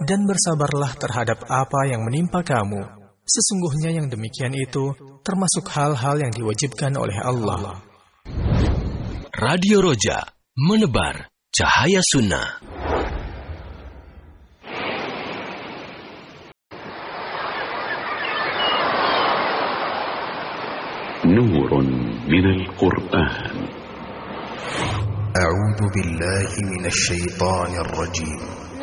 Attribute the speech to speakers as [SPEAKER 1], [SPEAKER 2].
[SPEAKER 1] dan bersabarlah terhadap apa yang menimpa kamu. Sesungguhnya yang demikian itu termasuk hal-hal yang diwajibkan oleh Allah.
[SPEAKER 2] Radio Roja, menebar cahaya sunnah.
[SPEAKER 3] نور من القرآن.
[SPEAKER 4] أعوذ بالله من الشيطان الرجيم.